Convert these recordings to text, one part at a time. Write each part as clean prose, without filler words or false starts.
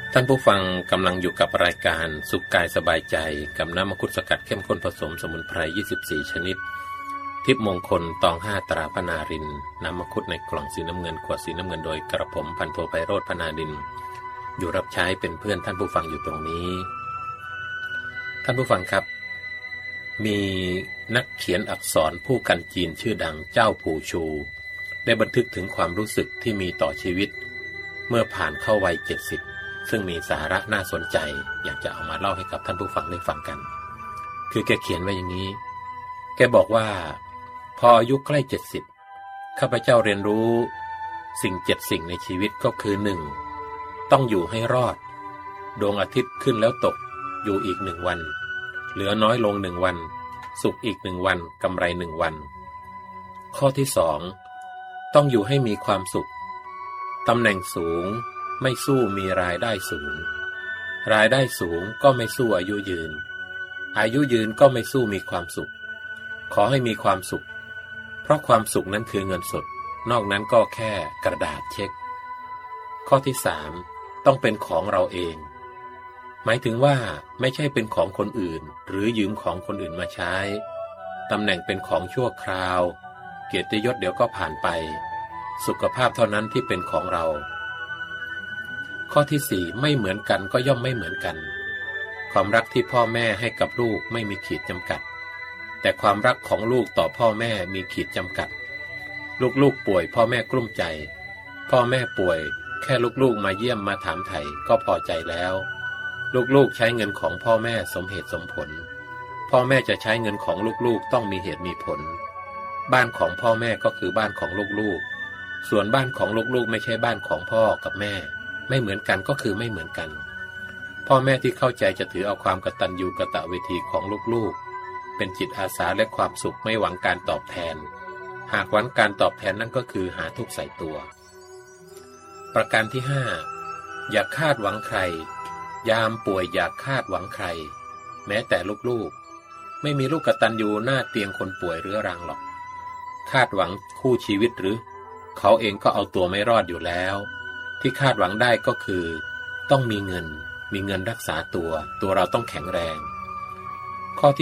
ท่านผู้ฟังกำลังอยู่กับรายการสุขกายสบายใจกับน้ำมังคุดสกัดเข้มข้นผสมสมุนไพร24ชนิดทิพย์มงคลตอง5ตราพนารินน้ำมังคุดในกล่องสีน้ำเงินขวดสีน้ำเงินโดยกระผมพันโทไพโรจน์พนารินอยู่รับใช้เป็นเพื่อนท่านผู้ฟังอยู่ตรงนี้ท่านผู้ฟังครับมีนักเขียนอักษรผู้กันจีนชื่อดังเจ้าผู่ชูได้บันทึกถึงความรู้สึกที่มีต่อชีวิตเมื่อผ่านเข้าวัย70ซึ่งมีสาระน่าสนใจอยากจะเอามาเล่าให้กับท่านผู้ฟังได้ฟังกันคือแกเขียนไว้อย่างนี้แกบอกว่าพออายุใกล้70ข้าพเจ้าเรียนรู้สิ่ง7สิ่งในชีวิตก็คือ 1. ต้องอยู่ให้รอดดวงอาทิตย์ขึ้นแล้วตกอยู่อีก1วันเหลือน้อยลง1วันสุขอีก1วันกำไร1วันข้อที่ 2. ต้องอยู่ให้มีความสุขตำแหน่งสูงไม่สู้มีรายได้สูงรายได้สูงก็ไม่สู้อายุยืนอายุยืนก็ไม่สู้มีความสุขขอให้มีความสุขเพราะความสุขนั้นคือเงินสดนอกนั้นก็แค่กระดาษเช็คข้อที่ 3. ต้องเป็นของเราเองหมายถึงว่าไม่ใช่เป็นของคนอื่นหรือยืมของคนอื่นมาใช้ตำแหน่งเป็นของชั่วคราวเกียรติยศเดี๋ยวก็ผ่านไปสุขภาพเท่านั้นที่เป็นของเราข้อที่ 4. ไม่เหมือนกันก็ย่อมไม่เหมือนกันความรักที่พ่อแม่ให้กับลูกไม่มีขีดจำกัดแต่ความรักของลูกต่อพ่อแม่มีขีดจำกัดลูกป่วยพ่อแม่กลุ้มใจพ่อแม่ป่วยแค่ลูกมาเยี่ยมมาถามไถ่ก็พอใจแล้วลูกใช้เงินของพ่อแม่สมเหตุสมผลพ่อแม่จะใช้เงินของลูกต้องมีเหตุมีผลบ้านของพ่อแม่ก็คือบ้านของลูกส่วนบ้านของลูกไม่ใช่บ้านของพ่อกับแม่ไม่เหมือนกันก็คือไม่เหมือนกันพ่อแม่ที่เข้าใจจะถือเอาความกตัญญูกตเวทีของลูกเป็นจิตอาสาและความสุขไม่หวังการตอบแทนหากหวังการตอบแทนนั่นก็คือหาทุกข์ใส่ตัวประการที่ 5. อย่าคาดหวังใครยามป่วยอย่าคาดหวังใครแม้แต่ลูกไม่มีลูกกตัญญูหน้าเตียงคนป่วยเรื้อรังหรอกคาดหวังคู่ชีวิตหรือเขาเองก็เอาตัวไม่รอดอยู่แล้วที่คาดหวังได้ก็คือต้องมีเงินรักษาตัวเราต้องแข็งแรงข้อที่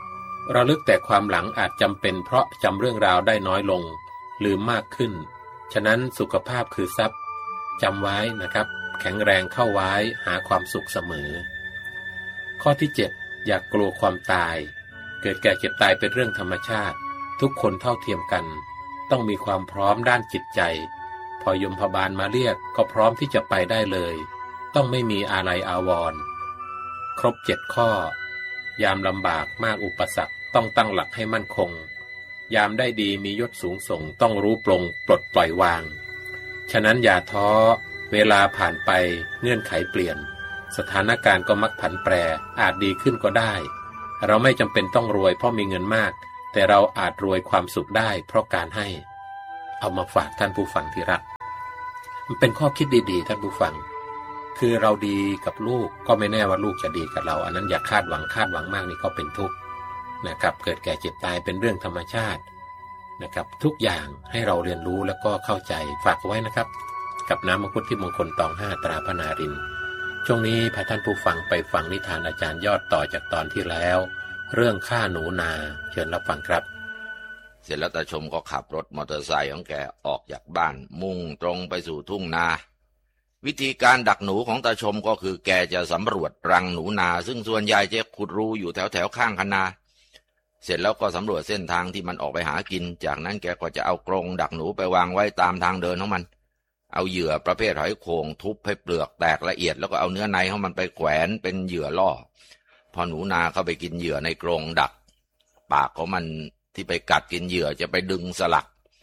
6. ระลึกแต่ความหลังอาจจำเป็นเพราะจำเรื่องราวได้น้อยลงลืมมากขึ้นฉะนั้นสุขภาพคือทรัพย์จำไว้นะครับแข็งแรงเข้าไว้หาความสุขเสมอข้อที่ 7. อย่ากลัวความตายเกิดแก่เจ็บตายเป็นเรื่องธรรมชาติทุกคนเท่าเทียมกันต้องมีความพร้อมด้านจิตใจพอยมพบาลมาเรียกก็พร้อมที่จะไปได้เลยต้องไม่มีอาลัยอาวรณ์ครบ7ข้อยามลำบากมากอุปสรรคต้องตั้งหลักให้มั่นคงยามได้ดีมียศสูงส่งต้องรู้ปลงปลดปล่อยวางฉะนั้นอย่าท้อเวลาผ่านไปเงื่อนไขเปลี่ยนสถานการณ์ก็มักผันแปรอาจดีขึ้นก็ได้เราไม่จำเป็นต้องรวยเพราะมีเงินมากแต่เราอาจรวยความสุขได้เพราะการให้เอามาฝากท่านผู้ฟังที่รักมันเป็นข้อคิดดีๆท่านผู้ฟังคือเราดีกับลูกก็ไม่แน่ว่าลูกจะดีกับเราอันนั้นอย่าคาดหวังมากนี่ก็เป็นทุกข์นะครับเกิดแก่เจ็บตายเป็นเรื่องธรรมชาตินะครับทุกอย่างให้เราเรียนรู้แล้วก็เข้าใจฝากไว้นะครับกับน้ำมังคุดที่มงคลตอง5ตราพนารินช่วงนี้พาท่านผู้ฟังไปฟังนิทานอาจารย์ยอดต่อจากตอนที่แล้วเรื่องฆ่าหนูนาเชิญรับฟังครับเสร็จแล้วตาชมก็ขับรถมอเตอร์ไซค์ของแกออกจากบ้านมุ่งตรงไปสู่ทุ่งนาวิธีการดักหนูของตาชมก็คือแกจะสำรวจรังหนูนาซึ่งส่วนใหญ่จะขุดรูอยู่แถวข้างคันนาเสร็จแล้วก็สำรวจเส้นทางที่มันออกไปหากินจากนั้นแกก็จะเอากรงดักหนูไปวางไว้ตามทางเดินของมันเอาเหยื่อประเภทหอยโข่งทุบให้เปลือกแตกละเอียดแล้วก็เอาเนื้อในของมันไปแขวนเป็นเหยื่อล่อพอหนูนาเข้าไปกินเหยื่อในกรงดักปากของมันที่ไปกัดกินเหยื่อจะไปดึงสลัก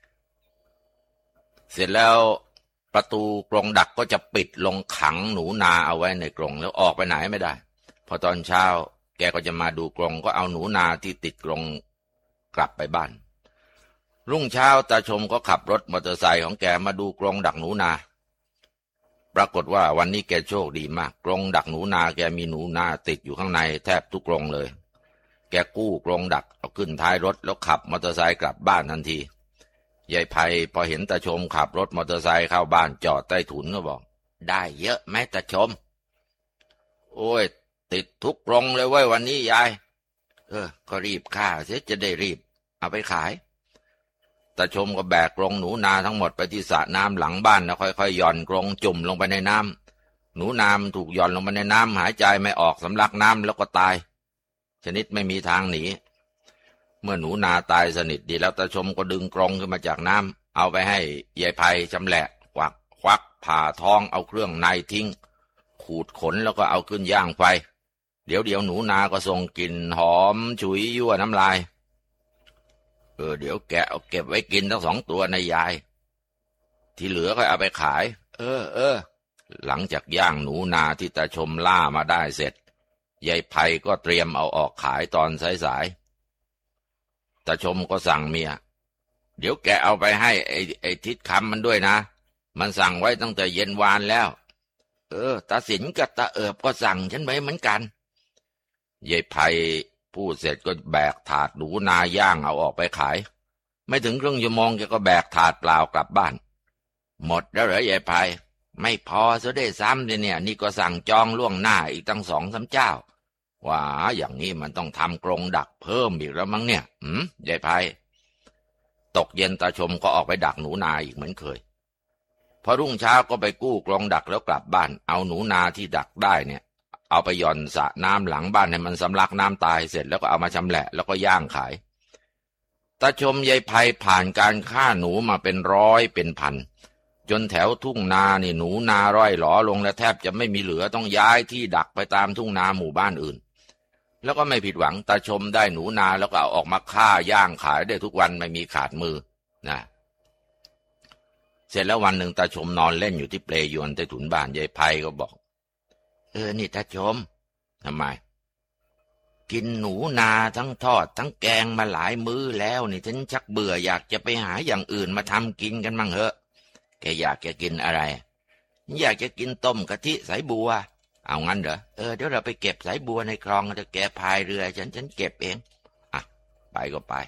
เสร็จแล้วประตูกรงดักก็จะปิดลงขังหนูนาเอาไว้ในกรงแล้วออกไปไหนไม่ได้พอตอนเช้าแกก็จะมาดูกรงก็เอาหนูนาที่ติดกรงกลับไปบ้านรุ่งเช้าตาชมก็ขับรถมอเตอร์ไซค์ของแกมาดูกรงดักหนูนาปรากฏว่าวันนี้แกโชคดีมากกรงดักหนูนาแกมีหนูนาติดอยู่ข้างในแทบทุกกรงเลยแกกู้กรงดักเอาขึ้นท้ายรถแล้วขับมอเตอร์ไซค์กลับบ้านทันทียายไพพอเห็นตาชมขับรถมอเตอร์ไซค์เข้าบ้านจอดใต้ถุนก็บอกได้เยอะไหมตาชมโอ้ยติดทุกกรงเลยเว้ยวันนี้ยายก็รีบฆ่าเสียจะได้รีบเอาไปขายตาชมก็แบกกรงหนูนาทั้งหมดไปที่สระน้ำหลังบ้านแล้วค่อยๆหย่อนกรงจุ่มลงไปในน้ำหนูนามันถูกหย่อนลงไปในน้ำหายใจไม่ออกสำลักน้ำแล้วก็ตายชนิดไม่มีทางหนีเมื่อหนูนาตายสนิทดีแล้วตาชมก็ดึงกรงขึ้นมาจากน้ำเอาไปให้ยายไพชำแหละควักผ่าท้องเอาเครื่องในทิ้งขูดขนแล้วก็เอาขึ้นย่างไฟเดี๋ยวหนูนาก็ส่งกลิ่นหอมฉุยยั่วน้ำลายเดี๋ยวแกเอาเก็บไว้กินทั้ง2 ตัวนะยายที่เหลือก็เอาไปขายหลังจากย่างหนูนาที่ตาชมล่ามาได้เสร็จยายไพก็เตรียมเอาออกขายตอนสายๆตาชมก็สั่งเมียเดี๋ยวแกเอาไปให้ไอ้ทิศคำมันด้วยนะมันสั่งไว้ตั้งแต่เย็นวานแล้วตาสินกับตาเอิบก็สั่งฉันไว้เหมือนกันยายไพพูดเสร็จก็แบกถาดหนูนาย่างเอาออกไปขายไม่ถึงครึ่งชั่วโมงแกก็แบกถาดเปล่ากลับบ้านหมดแล้วเหรอยายไพไม่พอซะได้ซ้ำเลยเนี่ยนี่ก็สั่งจองล่วงหน้าอีกตั้ง2-3 เจ้าว่าอย่างนี้มันต้องทำกรงดักเพิ่มอีกแล้วมั้งเนี่ยยายไพตกเย็นตาชมก็ออกไปดักหนูนาอีกเหมือนเคยพอรุ่งเช้าก็ไปกู้กรงดักแล้วกลับบ้านเอาหนูนาที่ดักได้เนี่ยเอาไปหย่อนสระน้ำหลังบ้านให้มันสำลักน้ำตายเสร็จแล้วก็เอามาชำแหละแล้วก็ย่างขายตาชมยายไพผ่านการฆ่าหนูมาเป็นร้อยเป็นพันจนแถวทุ่งนานี่หนูนาร่อยหลอลงและแทบจะไม่มีเหลือต้องย้ายที่ดักไปตามทุ่งนาหมู่บ้านอื่นแล้วก็ไม่ผิดหวังตาชมได้หนูนาแล้วก็เอาออกมาฆ่าย่างขายได้ทุกวันไม่มีขาดมือนะเสร็จแล้ววันหนึ่งตาชมนอนเล่นอยู่ที่เปลยวนใต้ถุนบ้านยายไพก็บอกนี่ตาชมทำไมกินหนูนาทั้งทอดทั้งแกงมาหลายมื้อแล้วนี่ฉันชักเบื่ออยากจะไปหาอย่างอื่นมาทำกินกันมั่งเหอะแกอยากจะกินอะไรอยากจะกินต้มกะทิสายบัวเอางั้นเหรอเดี๋ยวเราไปเก็บสายบัวในคลองจะแกพายเรือฉันเก็บเองไปก็ไป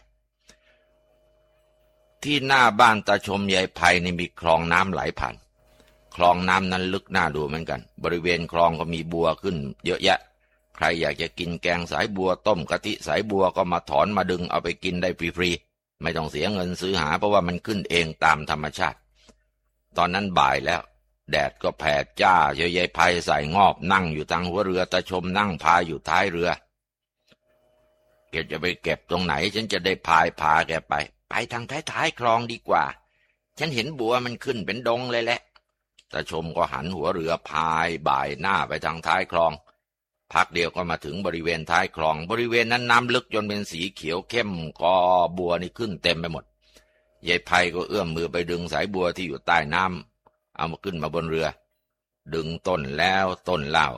ที่หน้าบ้านตาชมยายไพนี่มีคลองน้ำไหลผ่านคลองน้ำนั้นลึกน่าดูเหมือนกันบริเวณคลองก็มีบัวขึ้นเยอะแยะใครอยากจะกินแกงสายบัวต้มกะทิสายบัวก็มาถอนมาดึงเอาไปกินได้ฟรีๆไม่ต้องเสียเงินซื้อหาเพราะว่ามันขึ้นเองตามธรรมชาติตอนนั้นบ่ายแล้วแดดก็แผดจ้ายายไพใส่งอบนั่งอยู่ทางหัวเรือตาชมนั่งพายอยู่ท้ายเรือแกจะไปเก็บตรงไหนฉันจะได้พายพาแกไปทางท้ายคลองดีกว่าฉันเห็นบัวมันขึ้นเป็นดงเลยแหละตาชมก็หันหัวเรือพายบ่ายหน้าไปทางท้ายคลองพักเดียวก็มาถึงบริเวณท้ายคลองบริเวณนั้นน้ำลึกจนเป็นสีเขียวเข้มกอบัวนี่ขึ้นเต็มไปหมดยายไพก็เอื้อมมือไปดึงสายบัวที่อยู่ใต้น้ำเอามาขึ้นมาบนเรือดึงต้นแล้วต้นเล่า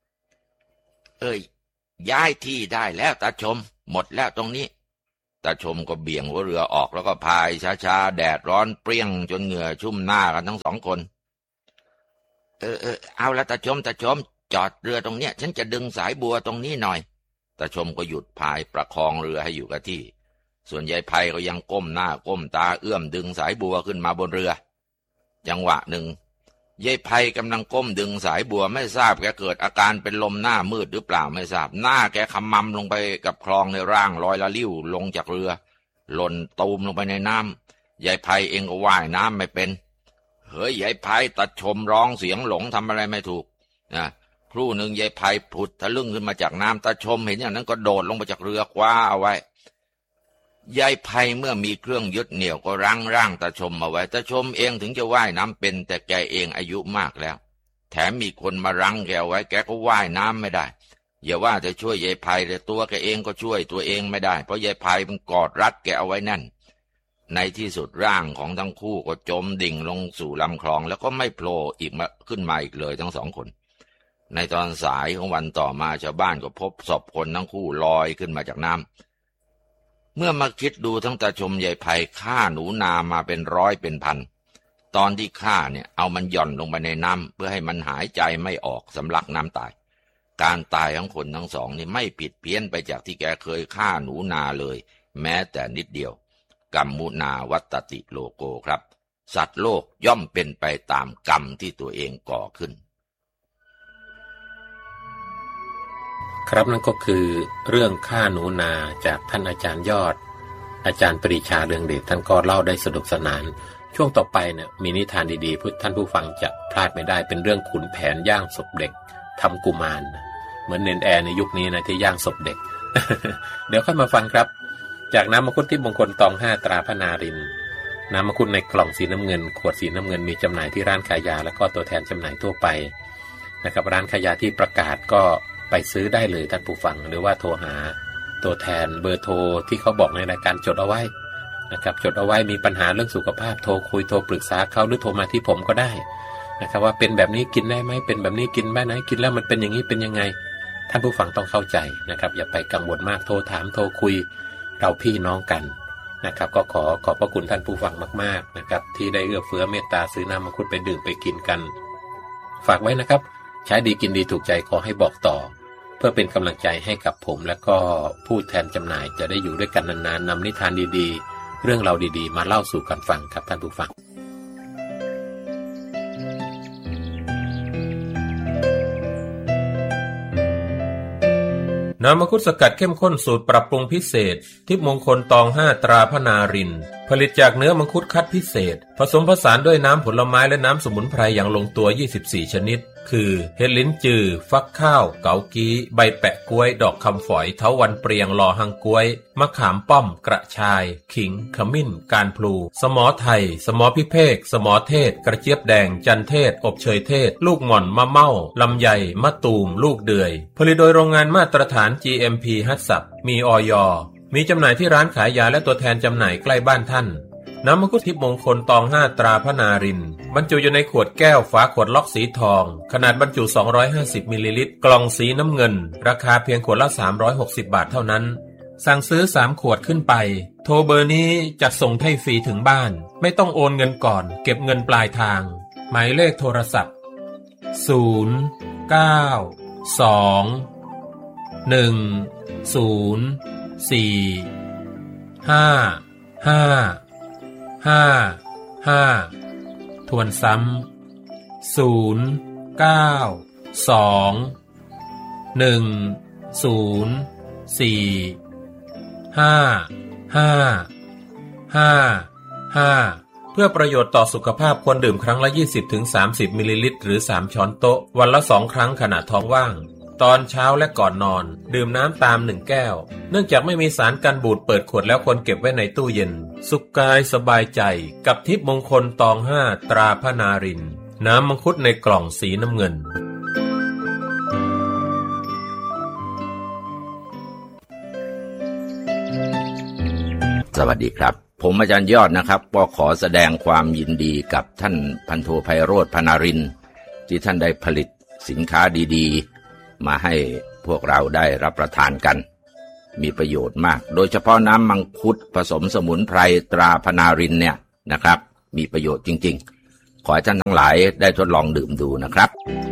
ย้ายที่ได้แล้วตาชมหมดแล้วตรงนี้ตาชมก็เบี่ยงหัวเรือออกแล้วก็พายช้าๆแดดร้อนเปรี้ยงจนเหงื่อชุ่มหน้ากันทั้ง2 คนเอาละตาชมจอดเรือตรงเนี้ยฉันจะดึงสายบัวตรงนี้หน่อยตาชมก็หยุดพายประคองเรือให้อยู่กับที่ส่วนยายไพก็ยังก้มหน้าก้มตาเอื้อมดึงสายบัวขึ้นมาบนเรือจังหวะหนึ่งยายไพกำลังก้มดึงสายบัวไม่ทราบแกเกิดอาการเป็นลมหน้ามืดหรือเปล่าไม่ทราบหน้าแกขมำลงไปกับคลองในร่างลอยละลิ้วลงจากเรือหล่นตูมลงไปในน้ำยายไพเองก็ว่ายน้ำไม่เป็นเฮ้ยยายไพตาชมร้องเสียงหลงทำอะไรไม่ถูกนะครู่หนึ่งยายไพผุดทะลึ่งขึ้นมาจากน้ำตาชมเห็นอย่างนั้นก็โดดลงมาจากเรือคว้าเอาไว้ยายไพเมื่อมีเครื่องยึดเหนี่ยวก็รั้งร่างตาชมเอาไว้ตาชมเองถึงจะว่ายน้ำเป็นแต่แกเองอายุมากแล้วแถมมีคนมารั้งแกไว้แกก็ว่ายน้ำไม่ได้อย่าว่าจะช่วยยายไพแต่ตัวแกเองก็ช่วยตัวเองไม่ได้เพราะยายไพมันกอดรัดแกเอาไว้แน่นในที่สุดร่างของทั้งคู่ก็จมดิ่งลงสู่ลำคลองแล้วก็ไม่โผล่อีกขึ้นมาอีกเลยทั้ง2 คนในตอนสายของวันต่อมาชาวบ้านก็พบศพคนทั้งคู่ลอยขึ้นมาจากน้ำเมื่อมาคิดดูทั้งตาชมยายไพฆ่าหนูนามาเป็นร้อยเป็นพันตอนที่ฆ่าเนี่ยเอามันหย่อนลงไปในน้ำเพื่อให้มันหายใจไม่ออกสำลักน้ำตายการตายของคนทั้ง2นี่ไม่ผิดเพี้ยนไปจากที่แกเคยฆ่าหนูนาเลยแม้แต่นิดเดียวกัมมุนาวัตติโลโกครับสัตว์โลกย่อมเป็นไปตามกรรมที่ตัวเองก่อขึ้นครับนั่นก็คือเรื่องฆ่าหนูนาจากท่านอาจารย์ยอดอาจารย์ปรีชาเรืองเดชท่านก็เล่าได้สนุกสนานช่วงต่อไปเนี่ยมีนิทานดีๆท่านผู้ฟังจะพลาดไม่ได้เป็นเรื่องขุนแผนย่างศพเด็กทำกุมารเหมือนเนนแอร์ในยุคนี้นะที่ย่างศพเด็ก เดี๋ยวค่อยมาฟังครับจากน้ำมังคุดทิพย์มงคลตอง5ตราพระนารินทร์น้ำมังคุดในกล่องสีน้ำเงินขวดสีน้ำเงินมีจำหน่ายที่ร้านขายยาและก็ตัวแทนจำหน่ายทั่วไปนะครับร้านขายยาที่ประกาศก็ไปซื้อได้เลยท่านผู้ฟังหรือว่าโทรหาตัวแทนเบอร์โทรที่เขาบอกในรายการจดเอาไว้นะครับจดเอาไว้มีปัญหาเรื่องสุขภาพโทรคุยโทรปรึกษาเขาหรือโทรมาที่ผมก็ได้นะครับว่าเป็นแบบนี้กินได้ไหมเป็นแบบนี้กินได้ไหมกินแล้วมันเป็นอย่างนี้เป็นยังไงท่านผู้ฟังต้องเข้าใจนะครับอย่าไปกังวลมากโทรถามโทรคุยเราพี่น้องกันนะครับก็ขอบพระคุณท่านผู้ฟังมากๆนะครับที่ได้เอื้อเฟื้อเมตตาซื้อน้ำมังคุดไปดื่มไปกินกันฝากไว้นะครับใช้ดีกินดีถูกใจขอให้บอกต่อเพื่อเป็นกำลังใจให้กับผมและก็ผู้แทนจำหน่ายจะได้อยู่ด้วยกันนานๆนำนิทานดีๆเรื่องราวดีๆมาเล่าสู่กันฟังครับท่านผู้ฟังน้ำมังคุดสกัดเข้มข้นสูตรปรับปรุงพิเศษทิพย์มงคลตอง5ตราพระนารินทร์ผลิตจากเนื้อมังคุดคัดพิเศษผสมผสานด้วยน้ำผลไม้และน้ำสมุนไพรอย่างลงตัว24ชนิดคือเห็ดลิ้นจือฟักข้าวเกากี้ใบแปะกล้วยดอกคำฝอยเถาวัลย์เปรียงลอหังกล้วยมะขามป้อมกระชายขิงขมิ้นการพลูสมอไทยสมอพิเภกสมอเทศกระเจี๊ยบแดงจันเทศอบเชยเทศลูกหม่อนมะเม่าลำไยมะตูมลูกเดือยผลิตโดยโรงงานมาตรฐาน GMP ฮัตสับมีอย.มีจำหน่ายที่ร้านขายยาและตัวแทนจำหน่ายใกล้บ้านท่านน้ำมังคุดทิพย์มงคลตอง5ตราพระนารินทร์บรรจุอยู่ในขวดแก้วฝาขวดล็อกสีทองขนาดบรรจุ250มิลลิลิตรกล่องสีน้ำเงินราคาเพียงขวดละ360บาทเท่านั้นสั่งซื้อ3ขวดขึ้นไปโทรเบอร์นี้จัดส่งให้ฟรีถึงบ้านไม่ต้องโอนเงินก่อนเก็บเงินปลายทางหมายเลขโทรศัพท์092-445-55ทวนซ้ำ092-455-55เพื่อประโยชน์ต่อสุขภาพควรดื่มครั้งละ 20-30 มิลลิลิตรหรือ3ช้อนโต๊ะวันละ2ครั้งขณะท้องว่างตอนเช้าและก่อนนอนดื่มน้ำตาม1แก้วเนื่องจากไม่มีสารกันบูดเปิดขวดแล้วควรเก็บไว้ในตู้เย็นสุขกายสบายใจกับทิพย์มงคลตอง5ตราพระนารินทร์น้ำมังคุดในกล่องสีน้ำเงินสวัสดีครับผมอาจารย์ยอดนะครับก็ขอแสดงความยินดีกับท่านพันโทไพโรจน์ พนารินทร์ที่ท่านได้ผลิตสินค้าดีๆมาให้พวกเราได้รับประทานกันมีประโยชน์มากโดยเฉพาะน้ำมังคุดผสมสมุนไพรตราพนารินทร์เนี่ยนะครับมีประโยชน์จริงๆขอให้ท่านทั้งหลายได้ทดลองดื่มดูนะครับ